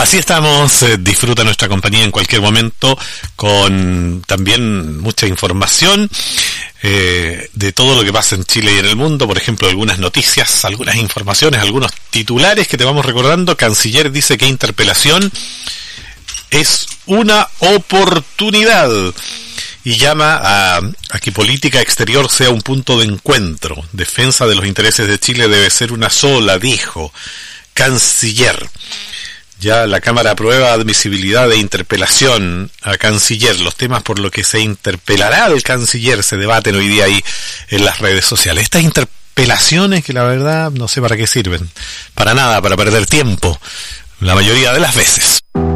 Así estamos, disfruta nuestra compañía en cualquier momento, con también mucha información de todo lo que pasa en Chile y en el mundo. Por ejemplo, algunas noticias, algunas informaciones, algunos titulares que te vamos recordando. Canciller dice que interpelación es una oportunidad y llama a que política exterior sea un punto de encuentro. Defensa de los intereses de Chile debe ser una sola, dijo Canciller. Ya la Cámara aprueba admisibilidad de interpelación a Canciller. Los temas por los que se interpelará al Canciller se debaten hoy día ahí en las redes sociales. Estas interpelaciones que la verdad no sé para qué sirven. Para nada, para perder tiempo, la mayoría de las veces.